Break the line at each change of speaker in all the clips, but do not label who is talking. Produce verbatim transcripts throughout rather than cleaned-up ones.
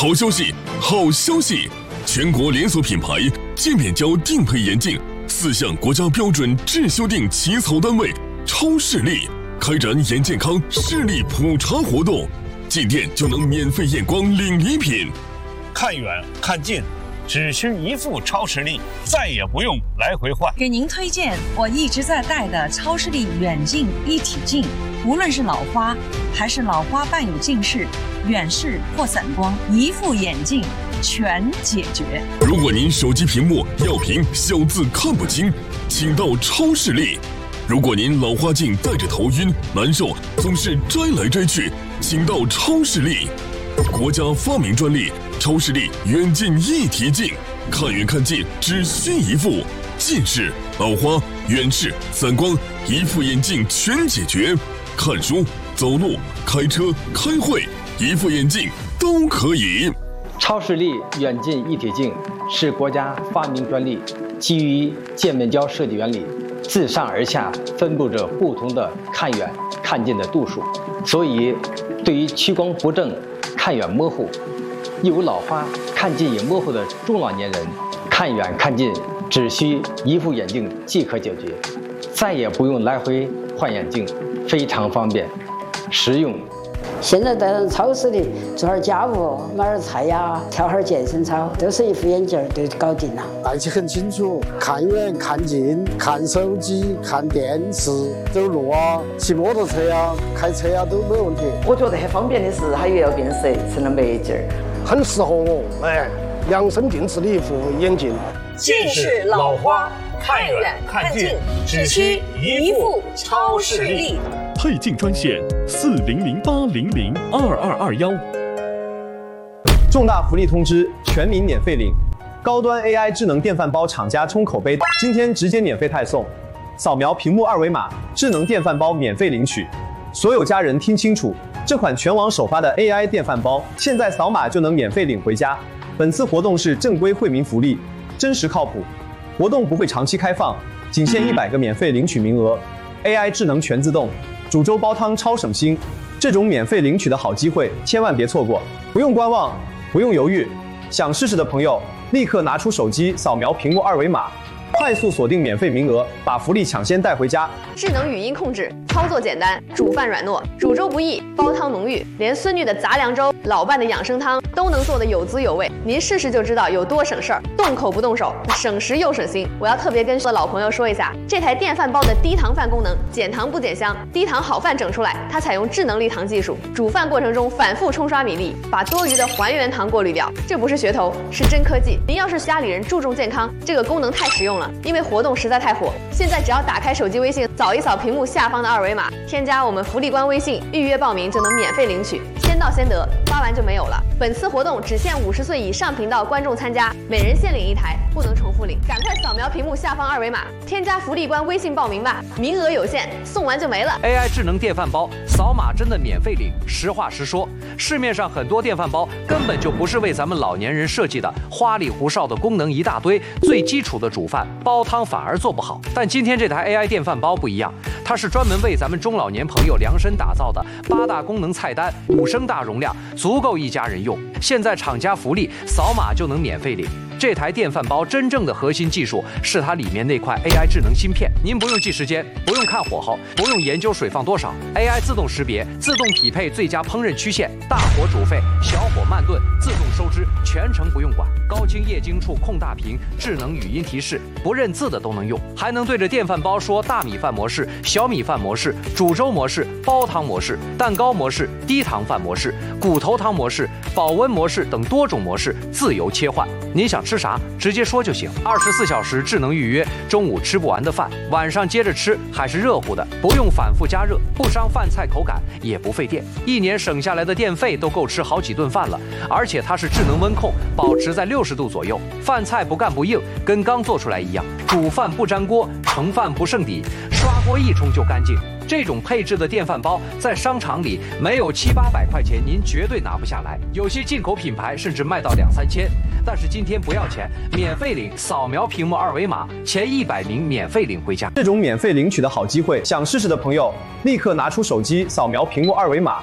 好消息，好消息！全国连锁品牌界面胶定配眼镜四项国家标准质修订起草单位超视力开展眼健康视力普查活动，进店就能免费验光领礼品。
看远看近，只需一副超视力，再也不用来回换。
给您推荐我一直在戴的超视力远近一体镜，无论是老花还是老花伴有近视、远视或散光，一副眼镜全解决。
如果您手机屏幕要屏小字看不清，请到超视力。如果您老花镜戴着头晕难受，总是摘来摘去，请到超视力。国家发明专利超视力远近一体镜，看远看近只需一副，近视、老花、远视、散光，一副眼镜全解决。看书、走路、开车、开会，一副眼镜都可以。
超视力远近一体镜是国家发明专利，基于界面胶设计原理，自上而下分布着不同的看远看近的度数，所以对于屈光不正、看远模糊、有老花、看近也模糊的中老年人，看远看近只需一副眼镜即可解决，再也不用来回换眼镜，非常方便实用。
现在在超市里做点家务，买点菜呀，跳会儿健身操，都是一副眼镜就搞定了。
戴起很清楚，看远看近，看手机、看电视，走路啊、骑摩托车啊、开车啊都没有问题。
我觉得很方便的是，它也要变色成了墨镜，
很适合我。哎，量身定制的一副眼镜。
近视、老花，看远看近，只需一副超视力。
配镜专线四零零八零零二二二幺。
重大福利通知，全民免费领高端 A I 智能电饭煲厂家冲口碑，今天直接免费派送，扫描屏幕二维码，智能电饭煲免费领取。所有家人听清楚，这款全网首发的 A I 电饭煲，现在扫码就能免费领回家。本次活动是正规惠民福利，真实靠谱，活动不会长期开放，仅限一百个免费领取名额。A I 智能全自动。煮粥煲汤超省心，这种免费领取的好机会，千万别错过！不用观望，不用犹豫，想试试的朋友，立刻拿出手机扫描屏幕二维码，快速锁定免费名额，把福利抢先带回家。
智能语音控制，操作简单，煮饭软糯，煮粥不易，煲汤浓郁，连孙女的杂粮粥、老伴的养生汤都能做得有滋有味。您试试就知道有多省事儿，动口不动手，省时又省心。我要特别跟老朋友说一下，这台电饭煲的低糖饭功能，减糖不减香，低糖好饭整出来。它采用智能立糖技术，煮饭过程中反复冲刷米粒，把多余的还原糖过滤掉。这不是噱头，是真科技。您要是家里人注重健康，这个功能太实用了，因为活动实在太火。现在只要打开手机微信，扫一扫屏幕下方的二维码，添加我们福利官微信，预约报名就能免费领取，先到先得，发完就没有了。本次活动只限五十岁以上频道观众参加，每人限领一台，不能重复领。赶快扫描屏幕下方二维码，添加福利官微信报名吧，名额有限，送完就没了。
A I 智能电饭煲，扫码真的免费领。实话实说，市面上很多电饭煲根本就不是为咱们老年人设计的，花里胡哨的功能一大堆，最基础的煮饭煲汤反而做不好。但今天这台 A I 电饭煲不一样，它是专门为咱们中老年朋友量身打造的，八大功能菜单，五升大容量，足够一家人用。现在厂家福利，扫码就能免费领。这台电饭煲真正的核心技术是它里面那块 A I 智能芯片，您不用记时间，不用看火候，不用研究水放多少 ，A I 自动识别，自动匹配最佳烹饪曲线，大火煮沸，小火慢炖，自动收汁，全程不用管。高清液晶触控大屏，智能语音提示，不认字的都能用，还能对着电饭煲说大米饭模式、小米饭模式、煮粥模式、煲汤模式、蛋糕模式、低糖饭模式、骨头汤模式、保温模式等多种模式自由切换。您想吃啥，直接说就行。二十四小时智能预约，中午吃不完的饭，晚上接着吃还是热乎的，不用反复加热，不伤饭菜口感，也不费电。一年省下来的电费都够吃好几顿饭了。而且它是智能温控，保持在六十度左右，饭菜不干不硬，跟刚做出来一样。煮饭不粘锅，盛饭不剩底，刷锅一冲就干净。这种配置的电饭煲在商场里没有七八百块钱，您绝对拿不下来。有些进口品牌甚至卖到两三千，但是今天不要钱，免费领，扫描屏幕二维码，前一百名免费领回家。
这种免费领取的好机会，想试试的朋友，立刻拿出手机扫描屏幕二维码，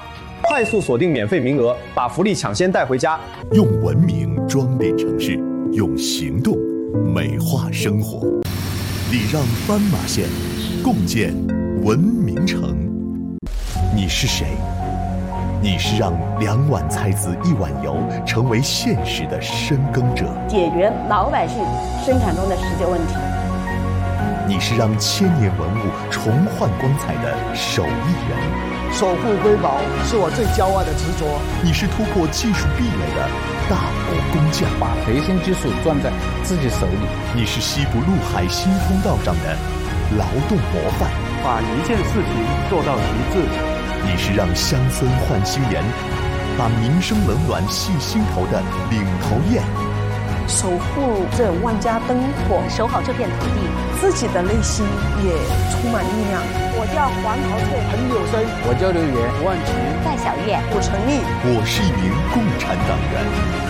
快速锁定免费名额，把福利抢先带回家。
用文明装点城市，用行动美化生活。礼让斑马线，共建文明城。你是谁？你是让两碗菜籽一碗油成为现实的深耕者，
解决老百姓生产中的实际问题。
你是让千年文物重焕光彩的手艺人，
守护瑰宝是我最骄傲的执着。
你是突破技术壁垒的大国工匠，
把核心技术攥在自己手里。
你是西部陆海新通道上的劳动模范，
把一件事情做到极致。
你是让乡村换新颜，把民生冷暖系心头的领头雁。
守护这万家灯火，
守好这片土地，
自己的内心也充满力量。
我叫黄桃翠，
很有声。
我叫刘源，
吴万琪，戴小月，
我陈毅。
我是一名共产党员。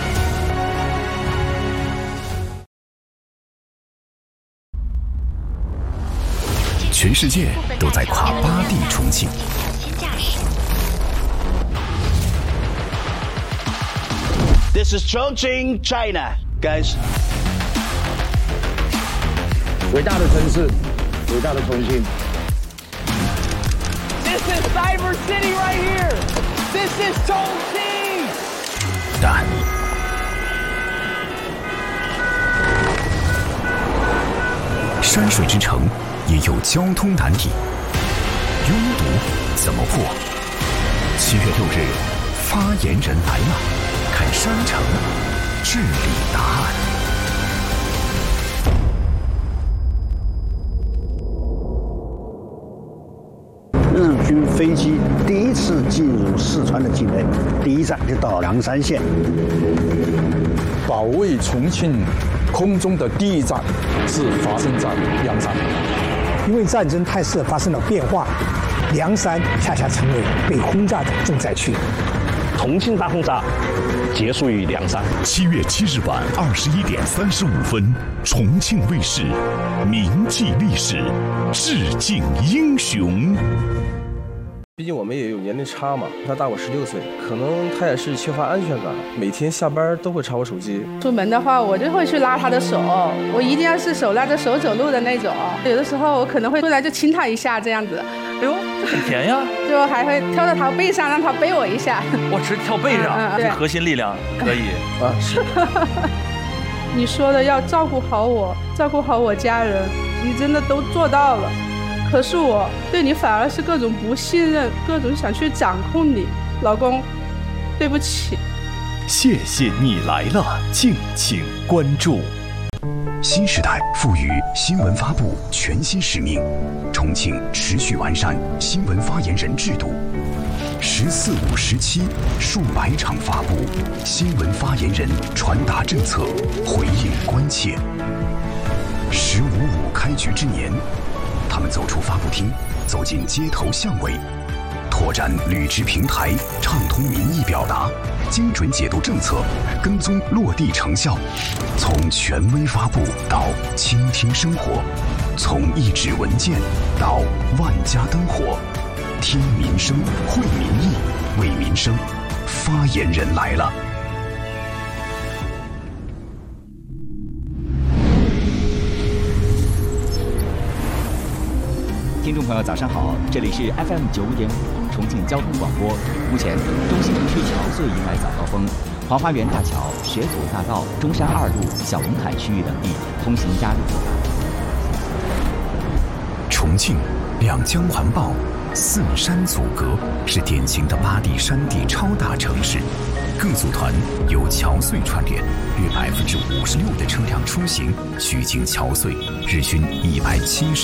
全世界都在夸巴蒂重庆。
This is Chongqing, China, guys.
伟大的城市，伟大的重庆。
This is Cyber City right here. This is Chongqing.
但山水之城也有交通难题，拥堵怎么破？七月六日，发言人来了，看山城治理答案。
日军飞机第一次进入四川的境内，第一站就到凉山县。
保卫重庆空中的第一站是发生在凉山，
因为战争态势发生了变化，凉山恰恰成为被轰炸的重灾区。
重庆大轰炸结束于凉山。
七月七日晚二十一点三十五分，重庆卫视铭记历史，致敬英雄。
毕竟我们也有年龄差嘛，他大我十六岁，可能他也是缺乏安全感，每天下班都会查我手机。
出门的话，我就会去拉他的手，我一定要是手拉着手走路的那种。有的时候我可能会突然就亲他一下这样子，
哎呦，这很甜呀！
就还会跳到他背上，让他背我一下。
我只跳背上，
嗯嗯、
这核心力量可以啊。是。
你说的要照顾好我，照顾好我家人，你真的都做到了。可是我对你反而是各种不信任，各种想去掌控你，老公，对不起。
谢谢你来了，敬请关注。新时代赋予新闻发布全新使命，重庆持续完善新闻发言人制度。十四五十七数百场发布，新闻发言人传达政策，回应关切。十五五开局之年，他们走出发布厅，走进街头巷尾，拓展履职平台，畅通民意表达，精准解读政策，跟踪落地成效。从权威发布到倾听生活，从一纸文件到万家灯火，听民生，会民意，为民生，发言人来了。
听众朋友，早上好，这里是 F M 九五点五重庆交通广播。目前，中西城区桥隧迎来早高峰，黄花园大桥、学祖大道、中山二路、小龙坎区域等地通行加入作答。
重庆两江环抱，四山阻隔，是典型的巴地山地超大城市。各组团由桥隧串联，约百分之五十六的车辆出行需经桥隧，日均一百七十。